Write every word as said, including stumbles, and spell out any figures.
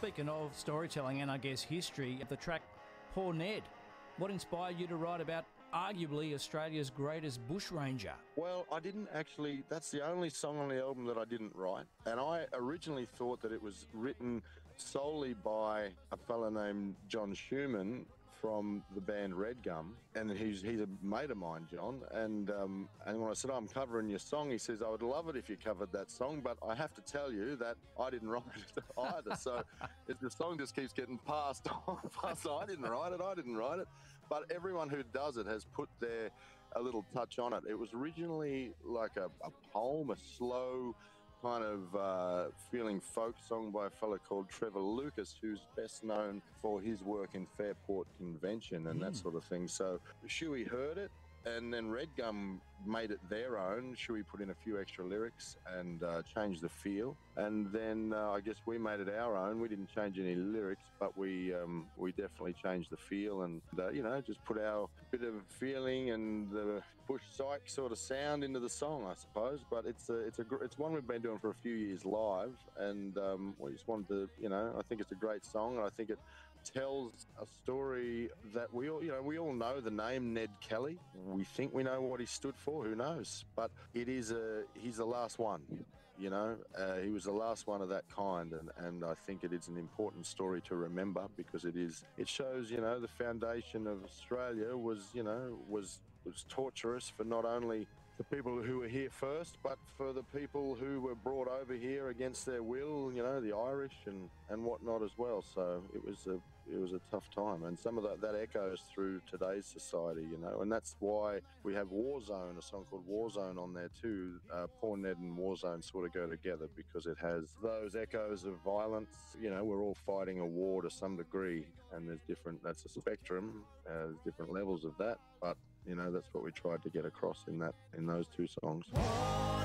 speaking of storytelling and I guess history, the track Poor Ned, what inspired you to write about arguably Australia's greatest bushranger? Well, I didn't actually, that's the only song on the album that I didn't write. And I originally thought that it was written solely by a fella named John Schumann from the band Red Gum, and he's he's a mate of mine, John. And um, and when I said, oh, I'm covering your song, he says, I would love it if you covered that song, but I have to tell you that I didn't write it either. So if the song just keeps getting passed on, passed on, I didn't write it, I didn't write it. But everyone who does it has put their a little touch on it. It was originally like a, a poem, a slow kind of uh, feeling folk song by a fellow called Trevor Lucas, who's best known for his work in Fairport Convention and mm. that sort of thing. So Shuey heard it, and then Red Gum made it their own. Shuey put in a few extra lyrics and uh, changed the feel. And then uh, I guess we made it our own. We didn't change any lyrics, but we um, we definitely changed the feel and, uh, you know, just put our bit of feeling and the bush psych sort of sound into the song, I suppose. But it's a, it's a it's one we've been doing for a few years live, and um, we just wanted to, you know, I think it's a great song, and I think it tells a story that we all, you know, we all know the name Ned Kelly. We think we know what he stood for. Who knows? But it is a, he's the last one, you know. Uh, he was the last one of that kind, and, and I think it is an important story to remember because it is, it shows, you know, the foundation of Australia was, you know, was, was torturous for not only the people who were here first, but for the people who were brought over here against their will, you know, the Irish and, and whatnot as well. So it was a it was a tough time, and some of that, that echoes through today's society, you know, and that's why we have Warzone, a song called Warzone on there too. Uh, Poor Ned and Warzone sort of go together because it has those echoes of violence. You know, we're all fighting a war to some degree, and there's different, that's a spectrum, uh, there's different levels of that, but you know, that's what we tried to get across in that, in those two songs.